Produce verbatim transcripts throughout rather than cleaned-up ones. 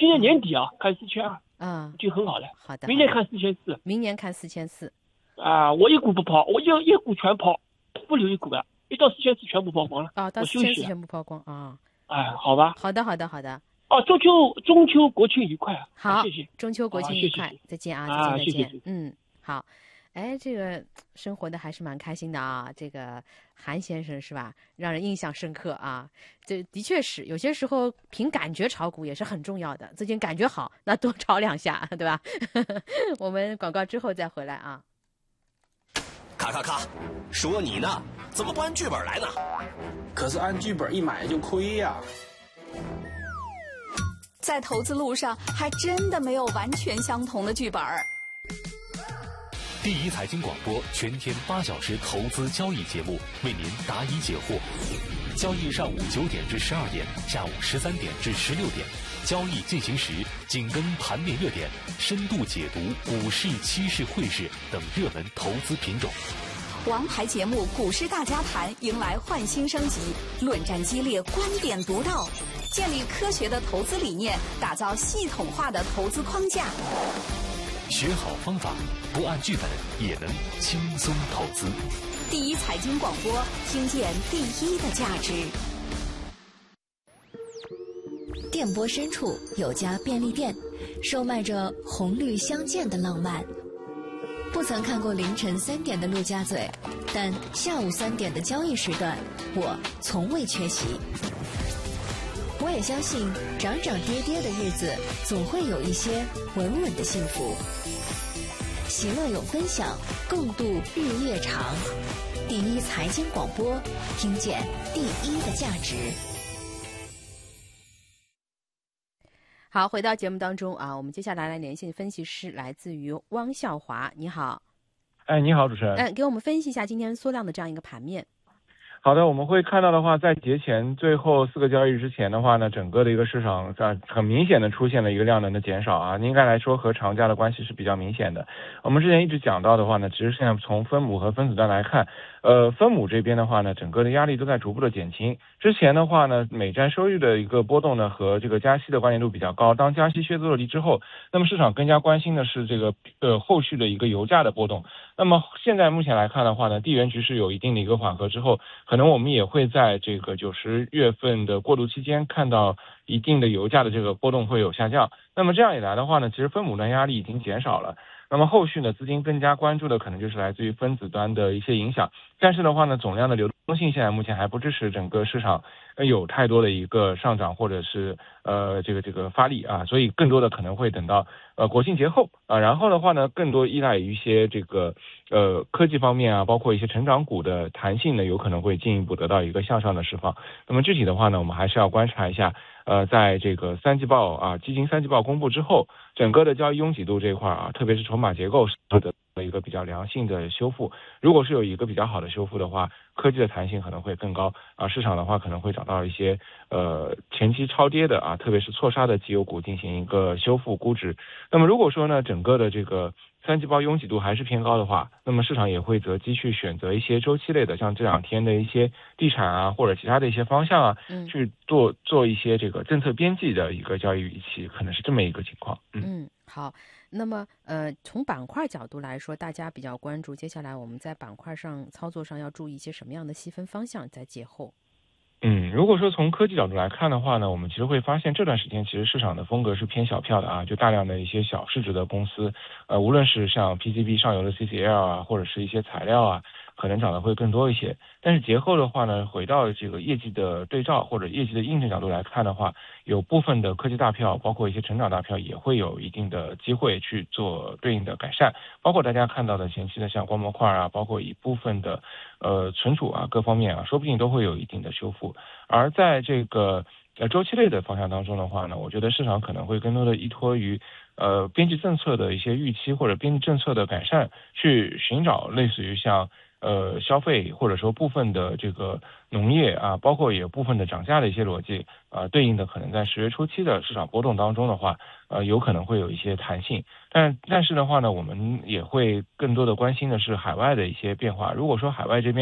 今年年底啊，看四千二， 嗯， 就很好了。 好的， 明年看四千四， 明年看四千四。 啊，我一股不抛，我一一股全抛，不留一股的，一到四千四全部抛光了。 啊，到四千四全部抛光啊。 哎，好吧。 好的，好的，好的。 哦，中秋中秋国庆愉快。 好， 谢谢。 中秋国庆愉快， 谢谢再见啊， 啊， 再见，再见。 谢谢。 嗯，好。哎，这个生活的还是蛮开心的啊。这个韩先生是吧，让人印象深刻啊。这的确是有些时候凭感觉炒股也是很重要的，最近感觉好，那多炒两下，对吧？我们广告之后再回来啊。 咔咔咔，说你呢，怎么不按剧本来呢？ 可是按剧本一买就亏呀。 在投资路上，还真的没有完全相同的剧本。 第一财经广播全天八小时投资交易节目，为您答疑解惑。交易上午九点至十二点，下午十三点至十六点，交易进行时紧跟盘面热点，深度解读股市、期市、汇市等热门投资品种。 王牌节目《股市大家谈》迎来焕新升级，论战激烈，观点独到，建立科学的投资理念，打造系统化的投资框架。 学好方法，不按剧本也能轻松投资。 第一财经广播，听见第一的价值。 电波深处有家便利店，售卖着红绿相间的浪漫。不曾看过凌晨三点的陆家嘴，但下午三点的交易时段，我从未缺席。我也相信，涨涨跌跌的日子，总会有一些稳稳的幸福。喜乐有分享，共度日夜长。第一财经广播，听见第一的价值。 好，回到节目当中啊，我们接下来来连线分析师，来自于汪孝华，你好。 哎，你好，主持人。 嗯，给我们分析一下今天缩量的这样一个盘面。 好的，我们会看到的话，在节前最后四个交易日之前的话呢，整个的一个市场在很明显的出现了一个量能的减少啊，应该来说和长假的关系是比较明显的。我们之前一直讲到的话呢，其实现在从分母和分子端来看，呃，分母这边的话呢，整个的压力都在逐步的减轻。之前的话呢，美债收益率的一个波动呢和这个加息的关联度比较高，当加息靴子落地之后，那么市场更加关心的是这个呃后续的一个油价的波动。那么现在目前来看的话呢，地缘局势有一定的一个缓和之后，可能我们也会在这个九十月份的过渡期间看到一定的油价的这个波动会有下降。那么这样一来的话呢，其实分母端压力已经减少了。那么后续呢，资金更加关注的可能就是来自于分子端的一些影响。但是的话呢，总量的流动性现在目前还不支持整个市场有太多的一个上涨或者是呃这个这个发力啊，所以更多的可能会等到呃国庆节后啊，然后的话呢，更多依赖于一些这个呃科技方面啊，包括一些成长股的弹性呢，有可能会进一步得到一个向上的释放。那么具体的话呢，我们还是要观察一下。呃，在这个三季报啊，基金三季报公布之后，整个的交易拥挤度这一块啊，特别是筹码结构是得到了一个比较良性的修复。如果是有一个比较好的修复的话，科技的弹性可能会更高啊，市场的话可能会找到一些呃前期超跌的啊，特别是错杀的绩优股进行一个修复估值。那么如果说呢，整个的这个三季报拥挤度还是偏高的话，那么市场也会择机去选择一些周期类的，像这两天的一些地产啊，或者其他的一些方向啊，嗯、去做做一些这个政策边际的一个交易预期，可能是这么一个情况。嗯， 嗯好。那么呃，从板块角度来说，大家比较关注，接下来我们在板块上操作上要注意一些什么样的细分方向，在节后。 嗯，如果说从科技角度来看的话呢，我们其实会发现这段时间其实市场的风格是偏小票的啊，就大量的一些小市值的公司，呃，无论是像 P C B 上游的 C C L 啊，或者是一些材料啊，可能涨得会更多一些。但是节后的话呢，回到这个业绩的对照或者业绩的印证角度来看的话，有部分的科技大票，包括一些成长大票，也会有一定的机会去做对应的改善。包括大家看到的前期的像光模块啊，包括一部分的呃存储啊各方面啊，说不定都会有一定的修复。而在这个呃周期类的方向当中的话呢，我觉得市场可能会更多的依托于呃边际政策的一些预期或者边际政策的改善，去寻找类似于像呃消费或者说部分的这个农业啊，包括也有部分的涨价的一些逻辑啊、呃，对应的可能在十月初期的市场波动当中的话，呃有可能会有一些弹性。但但是的话呢，我们也会更多的关心的是海外的一些变化。如果说海外这边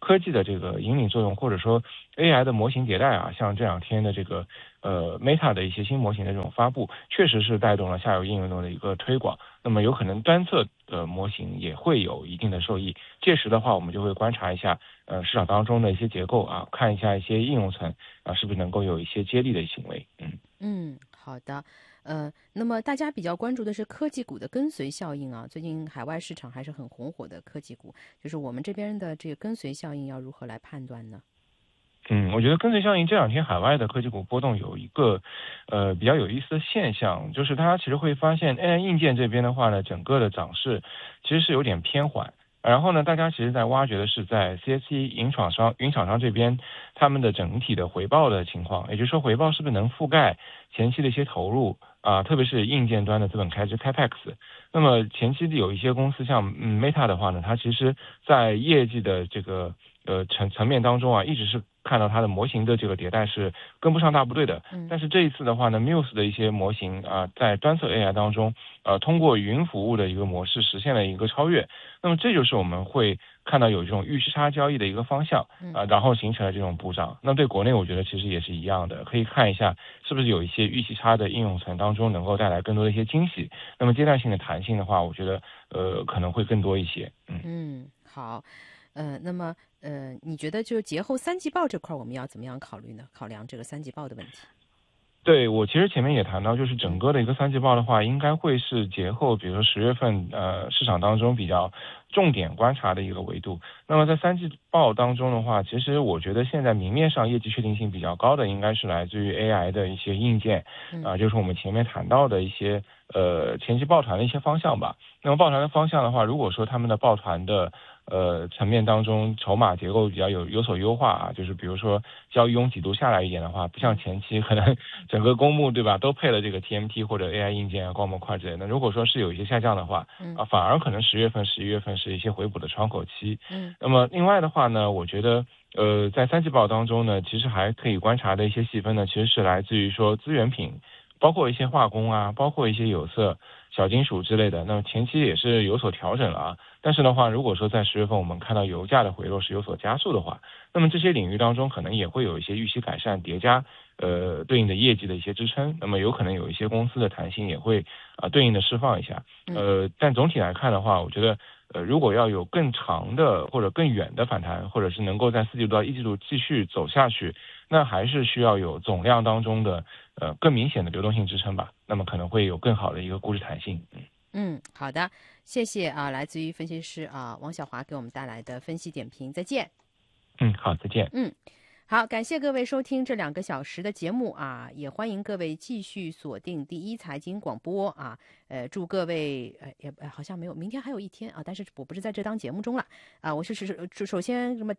科技的这个引领作用，或者说 A I 的模型迭代啊，像这两天的这个呃 Meta 的一些新模型的这种发布，确实是带动了下游应用的一个推广。那么有可能单侧的模型也会有一定的受益。届时的话，我们就会观察一下呃市场当中的一些结构啊，看一下一些应用层啊，是不是能够有一些接力的行为。嗯嗯，好的。呃，那么大家比较关注的是科技股的跟随效应啊，最近海外市场还是很红火的科技股，就是我们这边的这个跟随效应要如何来判断呢？ 嗯，我觉得跟随效应这两天海外的科技股波动有一个呃比较有意思的现象，就是大家其实会发现 A I 硬件这边的话呢，整个的涨势其实是有点偏缓。然后呢，大家其实在挖掘的是在 C S E 云厂商云厂商这边他们的整体的回报的情况，也就是说回报是不是能覆盖前期的一些投入啊、呃，特别是硬件端的资本开支 Capex。那么前期有一些公司像嗯 Meta 的话呢，它其实在业绩的这个呃层层面当中啊，一直是看到它的模型的这个迭代是跟不上大部队的。 嗯、 但是这一次的话呢 Muse 的一些模型啊、呃，在端侧 A I 当中呃通过云服务的一个模式实现了一个超越。那么这就是我们会看到有这种预期差交易的一个方向啊、呃，然后形成了这种补涨。那对国内我觉得其实也是一样的，可以看一下是不是有一些预期差的应用层当中能够带来更多的一些惊喜。那么阶段性的弹性的话，我觉得呃可能会更多一些。嗯嗯，好。呃，那么呃，你觉得就是节后三季报这块我们要怎么样考虑呢？考量这个三季报的问题。 对，我其实前面也谈到，就是整个的一个三季报的话，应该会是节后，比如说十月份，呃，市场当中比较重点观察的一个维度。那么在三季报当中的话，其实我觉得现在明面上业绩确定性比较高的，应该是来自于 A I 的一些硬件，啊、呃，就是我们前面谈到的一些呃前期抱团的一些方向吧。那么抱团的方向的话，如果说他们的抱团的呃层面当中筹码结构比较有有所优化啊，就是比如说交易拥挤度下来一点的话，不像前期可能整个公募对吧都配了这个 T M T 或者 A I 硬件啊、光模块之类的。那如果说是有一些下降的话，啊，反而可能十月份、十一月份是一些回补的窗口期。 嗯， 那么另外的话呢，我觉得呃在三季报当中呢，其实还可以观察的一些细分呢，其实是来自于说资源品，包括一些化工啊，包括一些有色、小金属之类的。那么前期也是有所调整了啊。但是的话，如果说在十月份我们看到油价的回落是有所加速的话，那么这些领域当中可能也会有一些预期改善叠加，呃，对应的业绩的一些支撑。那么有可能有一些公司的弹性也会啊、呃、对应的释放一下。呃，但总体来看的话，我觉得呃如果要有更长的或者更远的反弹，或者是能够在四季度到一季度继续走下去，那还是需要有总量当中的呃更明显的流动性支撑吧。那么可能会有更好的一个估值弹性。嗯。 嗯，好的，谢谢啊，来自于分析师啊王小华给我们带来的分析点评，再见。 嗯，好，再见。 嗯，好，感谢各位收听这两个小时的节目啊，也欢迎各位继续锁定第一财经广播啊，呃，祝各位呃也好像没有，明天还有一天啊，但是我不是在这档节目中了啊，我是是首先什么。